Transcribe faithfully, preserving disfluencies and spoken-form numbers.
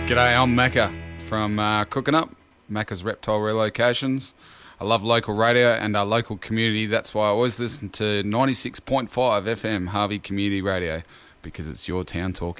G'day, I'm Macca from uh, Cooking Up, Macca's Reptile Relocations. I love local radio and our local community. That's why I always listen to ninety-six point five F M Harvey Community Radio, because it's your town talking.